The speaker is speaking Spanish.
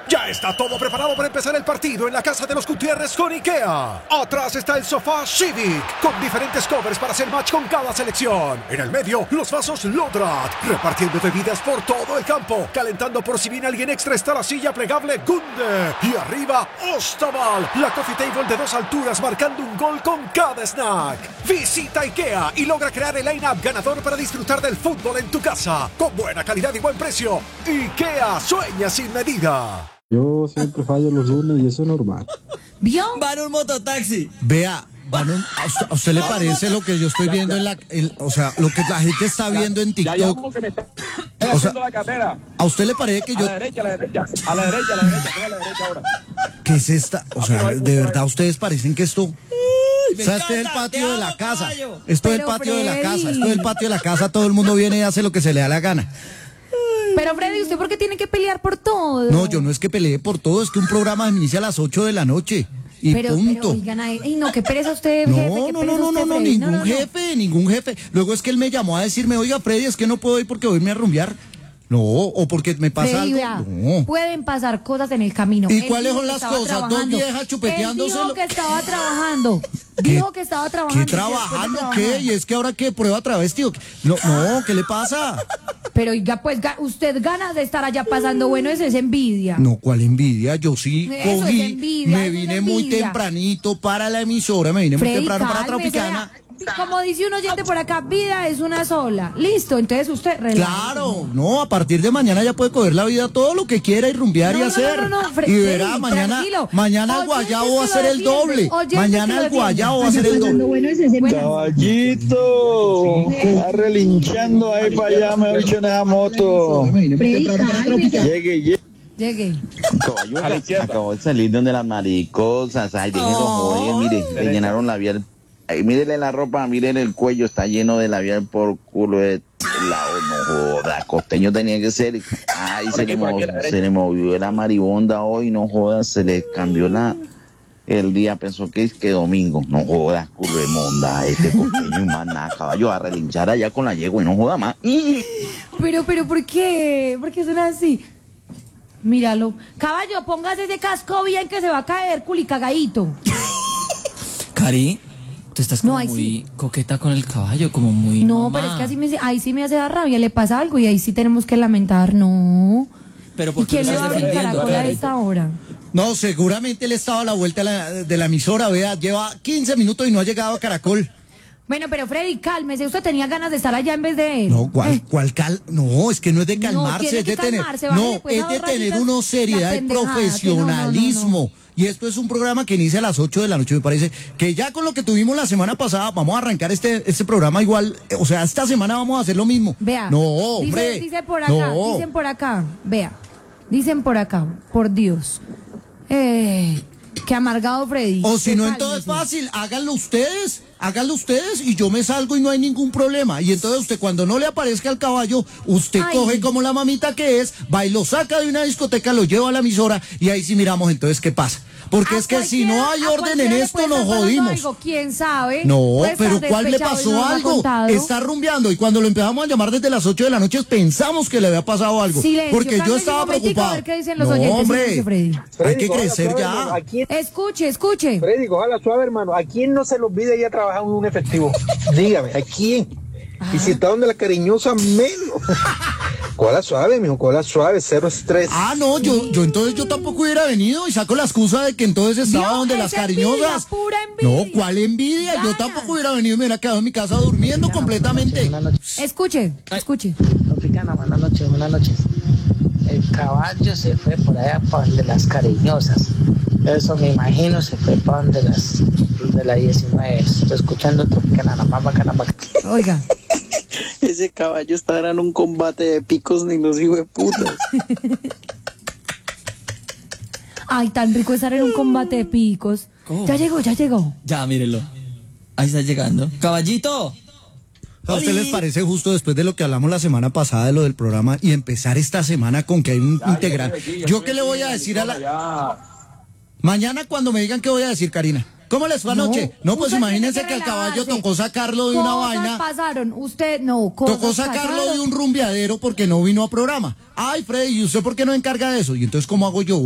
Ya está todo preparado para empezar el partido en la casa de los Gutiérrez con IKEA. Atrás está el sofá Civic, con diferentes covers para hacer match con cada selección. En el medio, los vasos Lodrat, repartiendo bebidas por todo el campo. Calentando por si viene alguien extra está la silla plegable Gunde. Y arriba, Ostaval, la coffee table de 2 alturas marcando un gol con cada snack. Visita IKEA y logra crear el line-up ganador para disfrutar del fútbol en tu casa. Con buena calidad y buen precio. IKEA, sueña sin medida. Yo siempre fallo los lunes y eso es normal. ¿Vio? Va en un mototaxi. Vea, ¿a usted le parece lo que yo estoy viendo o sea, lo que la gente está viendo en TikTok? O sea, ¿a usted le parece que yo... A la derecha, a la derecha ahora. ¿Qué es esta? O sea, de verdad ustedes parecen que esto... O sea, este es el patio de la casa. Esto es el patio de la casa. Esto es el patio de la casa. Todo el mundo viene y hace lo que se le da la gana. Pero Freddy, ¿usted por qué tiene que pelear por todo? No, yo no es que peleé por todo. Es que un programa inicia a las 8 de la noche. Y punto. Pero, oigan, no, qué pereza usted, No, jefe. no, ningún jefe. Luego es que él me llamó a decirme, oiga, Freddy, es que no puedo ir porque voy a irme a rumbear. No, o porque me pasa Freddy, algo. Vea, no. pueden pasar cosas en el camino. ¿Y cuáles son las cosas? Dos viejas chupeteándose. Él dijo que estaba trabajando. Dijo que estaba trabajando. ¿Qué trabajando? ¿Qué? ¿Y es que ahora qué? ¿Prueba travesti? No, ¿qué le pasa? Pero oiga, pues usted gana de estar allá pasando, bueno, eso es envidia. No, ¿cuál envidia? Yo sí Eso cogí, es envidia, me eso es vine muy envidia. tempranito para la emisora, me vine muy Freddy, temprano para cálmese, Tropicana. vea. Como dice un oyente por acá, vida es una sola. Listo, entonces usted relaja. Claro, no, a partir de mañana ya puede coger la vida todo lo que quiera y rumbear y hacer. No, y verá, tranquilo. mañana el guayabo va a ser el doble. Mañana el guayabo va a ser el doble. Caballito, está relinchando ahí para allá, me he dicho en esa moto. Llegue. Caballo, acabó de salir donde las maricosas, ay, déjenlo joder, mire, le llenaron labial, ay, mírele la ropa, mírele el cuello, está lleno de labial por culo de lado, no joda, costeño tenía que ser, ay, se le movió la maribonda hoy, no joda, se le cambió el día, pensó que es que domingo, no joda, culo de monda, este costeño y más nada, caballo, a relinchar allá con la yegua y no joda más. Pero, ¿por qué? ¿Por qué son así? Míralo. Caballo, póngase ese casco bien que se va a caer, culicagadito. Cari, tú estás como ahí muy sí. coqueta con el caballo, como muy No, mamá. pero es que ahí sí me hace dar rabia, le pasa algo y ahí sí tenemos que lamentar, no. Pero ¿Y ¿por qué quién lo le va a estás abrir defendiendo, caracol a Cari? esta hora? No, seguramente él estaba a la vuelta de la emisora, vea, lleva 15 minutos y no ha llegado a Caracol. Bueno, pero Freddy, cálmese, usted tenía ganas de estar allá en vez de él. No, no, es que no es de calmarse, tiene es de que tener, calmarse, bájale, pues, es de ahora tener digas una la seriedad y pendejada, profesionalismo. no. Y esto es un programa que inicia a las 8 de la noche, me parece, que ya con lo que tuvimos la semana pasada, vamos a arrancar este programa igual, o sea, esta semana vamos a hacer lo mismo. Vea. No, hombre. Dicen por acá, vea. Dicen por acá, por Dios. Qué amargado Freddy. O si Qué no, entonces cálmese. fácil, háganlo ustedes y yo me salgo y no hay ningún problema. Y entonces usted cuando no le aparezca el caballo, usted coge como la mamita que es, va y lo saca de una discoteca, lo lleva a la emisora y ahí sí miramos entonces qué pasa. Porque es que si no hay orden en esto nos jodimos. Algo, ¿quién sabe? No, Puede pero estar ¿cuál le despechado y pasó no nos ha algo? contado. Está rumbeando y cuando lo empezamos a llamar desde las 8 de la noche pensamos que le había pasado algo. Silencio, porque yo cálmese estaba un momentico, preocupado. a ver qué dicen los No, oyentes, hombre, silencio, Freddy. hay que crecer ya. Escuche. Freddy, cójala suave, hermano. ¿A quién no se le olvida ir a trabajar en un efectivo? Dígame, ¿a quién? Y si está donde la cariñosa, menos. Cola suave, mijo, cola suave, cero estrés. Ah, no, yo entonces yo tampoco hubiera venido y saco la excusa de que entonces estaba donde las cariñosas. Pura envidia. No, ¿cuál envidia? Yo tampoco hubiera venido y me hubiera quedado en mi casa durmiendo completamente. Escuche. Tropicana, buenas noches. El caballo se fue por allá para donde las cariñosas. Eso me imagino se fue para donde de la 19. Estoy escuchando Tropicana, mamá. Oiga. Ese caballo estará en un combate de picos ni los hijos de putas. Ay, tan rico estar en un combate de picos. ¿Cómo? Ya llegó. Ya, mírenlo. Ahí está llegando. ¡Caballito! ¿A usted les parece justo después de lo que hablamos la semana pasada de lo del programa y empezar esta semana con que hay un integrante? ¿Yo qué le voy a decir a la... Mañana cuando me digan qué voy a decir, Karina? ¿Cómo les fue anoche? No, pues usted imagínense tiene que el caballo relajarse. tocó sacarlo de una Cosas vaina. pasaron, usted no, cosas Tocó sacarlo pasaron. de un rumbeadero porque no vino a programa. Ay, Freddy, ¿y usted por qué no encarga de eso? Y entonces, ¿cómo hago yo?